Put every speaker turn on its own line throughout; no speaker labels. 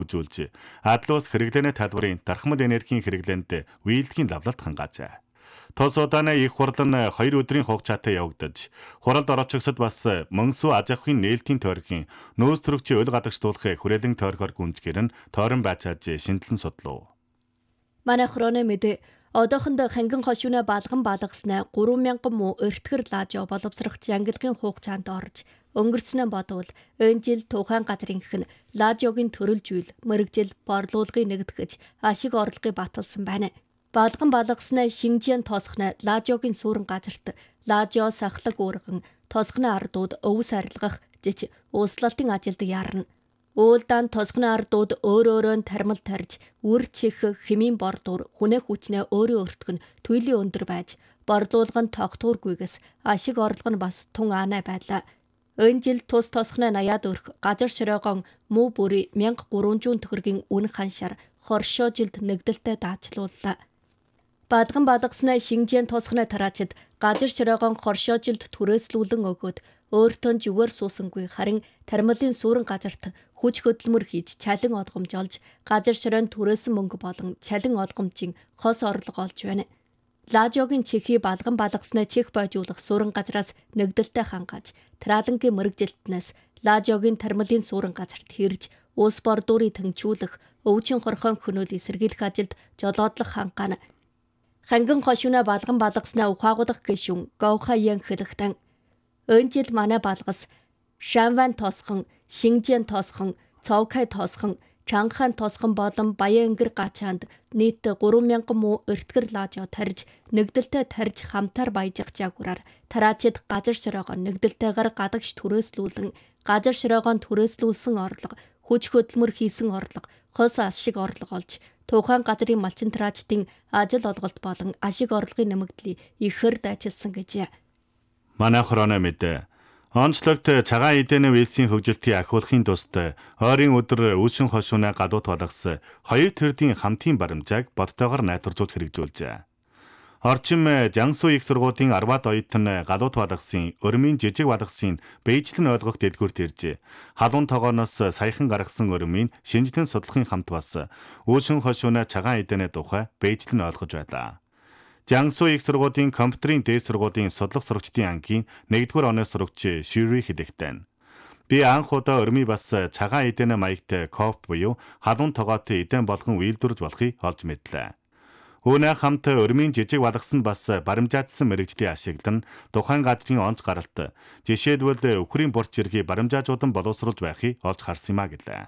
үзүүлж, адлуус хэрэглээний талбарын дархмал энергийн хэрэглээнд үеилдгийн лавлалт хангаажээ. Тус удааны их хурал нь 2 өдрийн хугацаатай явагдаж, хуралд оролцогчдод бас мөнсүү аж ахуйн нээлтийн тойргийн нөөц төрөгчийн өл гадагшлуулахыг хүрээлэн тойргоор гүнзгийр нь тойрон байж шинжилэн судлав.
Манай хроны мэдээ одоохондоо хангин хошууна балган балгаснаа 3000 муу өртгөр лажо боловсрох ангилгын хугацаанд орж өнгөрснөө бодвол энэ жил тухайн газрынх нь лажогийн төрөлжүүл мэрэгжил борлуулгыг нэгтгэж ашиг орлогыг баталсан байна. Балган балгаснаа Шинжиян тосхны лажогийн суурин газарт лажо сахлаг уурган тосхны ардууд өвс арилгах жич услалтын ажилд ярна. Уулдаан тосхны ардууд өөрөөрөө тармал тарж, үр чих хэмийн бордуур хүнээ хүчнээ өөрөө өртгөн туйлын өндөр байж, борлуулга нь тогтуургүйгээс ашиг орлого нь бас тун аанай байлаа. Энэ жил тус тосхны 80-аад өрх газар ширээгон муу бүрий 1300 төгрөгийн үн ханшаар хоршоо жилд нэгдэлтэй даатчлууллаа. Бадган балгаснаа Шинжиян тосхны тараачид газар ширээгон хоршоо жилд түрээслүүлэн өгөөд өөртөө зүгээр суусангүй харин тармалын суурин газарт хүч хөдөлмөр хийж чалин олгомж олж газар ширээнд түрээсэн мөнгө болон чалин олгомжийн хос орлого олж байна. Лажогийн чихий балган балгаснаа чих бойжуулах суурин газраас нэгдэлтэй хангааж Траалангийн мэрэгжилтнээс лажогийн тармалын суурин газарт хэрж ус бордуурыг тэнцвүүлэх өвчин хорхон хөнөөл эсэргийлэх ажилд жолоодлох хангаана. Хангин хошууна балган балгаснаа ухаагуулах гишүүн Гоухаян хэлэхтэн энэ жил манай балгас Шанван тосхон, Шинжиян тосхон, Цовкай тосхон, Чанхан тосхон болон Баянгэр гачаанд нийт 3000 муу өртгөр лажо тарж, нэгдэлтэй тарж хамтаар баяжих жагураар тараачид газар ширээгон нэгдэлтэйгээр гадагш түрээслүүлэн, газар ширээгон түрээслүүлсэн орлого, хүч хөдөлмөр хийсэн орлого, хос ашиг орлого олж, тухайн газрын малчин тараачдын ажил олголт болон ашиг орлогын нэмэгдлийг ихээр дайчилсан гэжээ.
Манай хроно мэдээ. Онцлогт цагаан эдэний вэлсийн хөгжилтийг ахиулахын тулд ойрын өдөр үүсгэн хошууна гадуут балгас 2 төрлийн хамтын баримжааг бодтойгоор найдваржуулж хэрэгжүүлжээ. Орчин Жансу их сургуулийн 10-аад оюутан гадуут балгасын өрмийн жижиг балгасын бэйжлэн ойлгох дэлгүүрт ирж халуун тогооноос саяхан гаргасан өрмийн шинжилэн судлахын хамт бас үүсгэн хошууна цагаан эдэний тухай бэйжлэн ойлгож байлаа. Жансу их сургуулийн компьютерийн дээд сургуулийн судлах сурагчдын ангийн 1-р оны сурагч Шири хэлэхтэн. Би анх удаа өрмий бас цагаан эдэний маягтай коп буюу халуун тогоотой эдэн болгон үйлдвэрлэж болохыг олж мэдлээ. Үүнээ хамт өрмийн жижиг балгасан бас баримжаадсан мэрэгжлийн ашиглан тухайн газрын онц гаралт жишээлбэл өхрийн бурц зэргийг баримжаажуудан боловсруулж байхыг олж харсан юма гэлээ.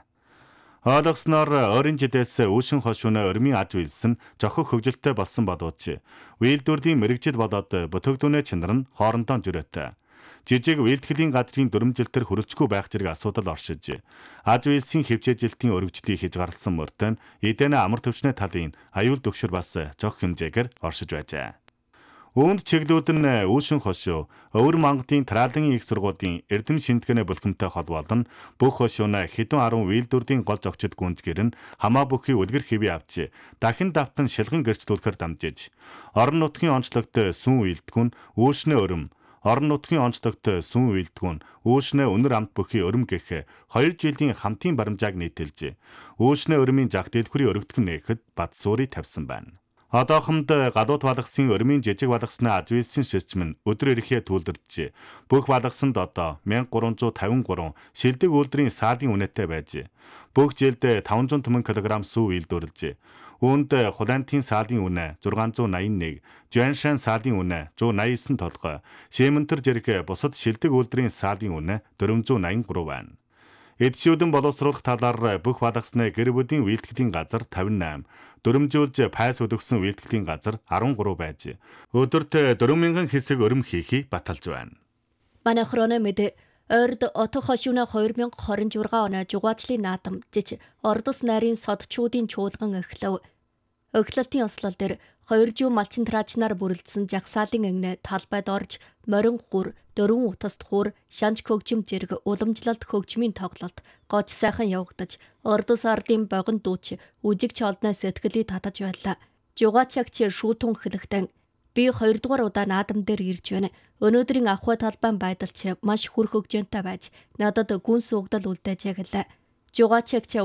Ойлгосноор ойрын жилээс үүшин хошууна өрмийн аж үйлс нь жохох хөгжилтэй болсон боловч үйлдвэрлэлийн мэрэгжил болоод бүтээгдэхүүний чанар нь хоорондоо жөрөөтэй. Жижиг үйлдэхлийн газрын дүрмжилтэр хөрөлцгүй байх зэрэг асуудал оршиж аж үйлсийн хэмжээжилтийн өргөжлийг хязгаарласан мөртөө эдэнэ амар төвчний талын аюул төгшөр бас жох хэмжээгээр оршиж байжээ. Үүнд чиглүүд нь үүшин хошуу, Өвөр Монголын Траалангийн их сургуулийн эрдэм шинтгэний бүлгэмтэй холбоолон бүх хошууна хэдэн 10 үйлдвэрлэлийн гол зочид гүнзгийр нь хамаа бүхий үлгэр хэвээ авч дахин давтан шилгэн гэрчлүүлэхээр дамжиж орон нутгийн онцлогт сүн үйлдгүүн үүшнээ өрөм, орон нутгийн онцлогт сүн үйлдгүүн үүшнээ өнөр амт бүхий өрөм гэх 2 жилийн хамтын баримжааг нийтэлж үүшнээ өрмийн зах дэлгүүрийн өргөдгөн нээхэд бат суурийг тавьсан байна. Одоохонд гадуут балгасын өрмийн жижиг балгасны аж үйлсийн систем нь өдөр ирэхээ түүлдэрч бүх балгасанд одоо 1353 шилдэг үйлдвэрийн саадын үнэтэй байж бүх жилд 500 кг сүү үйлдвэрлэж үүнд Хулантын саадын үнэ 681, Жуаншан саадын үнэ 189 толгой, Шимэнтэр зэрэг бусад шилдэг үйлдвэрийн саадын үнэ 483 байна. Эдшүүдэн боловсруулах талаар бүх балгасны гэр бүлийн үйлдэхлийн газар 58, дүрмжүүлж пайс өдөгсөн үйлдэхлийн газар 13 байж өдөрт 4000 хэсэг өрөм хийхийг баталж байна.
Манай хроно мэдээ ойрд отох хошууна 2026 оны жугаачлын наадам жиж ордос найрын содчуудын чуулган эхлэв. Өглөлтийн ослол дээр 2 жуу малчин траачнаар бүрэлдсэн жагсаалын ангинэ талбайд орж морин хур, дөрвөн утаст хур, шанч хөгжим зэрэг уламжлалт хөгжмийн тоглолт гоч сайхан явагдаж ордос ардын богино дууч үжиг чолдны сэтгэлийг татаж байлаа. Жугаачагч шүүтэн хэлэхтэн би 2 дугаар удаа наадам дээр ирж байна. Өнөөдрийн ахуй талбайн байдалч маш хүр хөгжөнтэй байж надад гүн суугдал үлдээжээ гэлээ. Жугаачагч